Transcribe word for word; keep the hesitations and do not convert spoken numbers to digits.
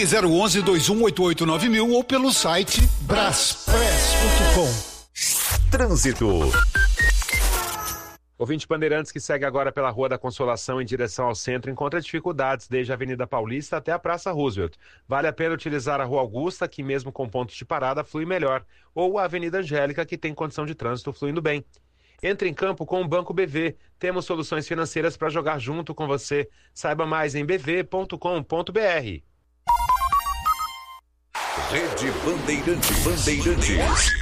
Ligue zero onze, dois um oito oito, nove mil ou pelo site braspress ponto com. Trânsito. Ouvinte Bandeirantes que segue agora pela Rua da Consolação em direção ao centro encontra dificuldades desde a Avenida Paulista até a Praça Roosevelt. Vale a pena utilizar a Rua Augusta, que mesmo com pontos de parada flui melhor, ou a Avenida Angélica, que tem condição de trânsito fluindo bem. Entre em campo com o Banco B V. Temos soluções financeiras para jogar junto com você. Saiba mais em b v ponto com ponto b r. Rede Bandeirantes. Bandeirantes.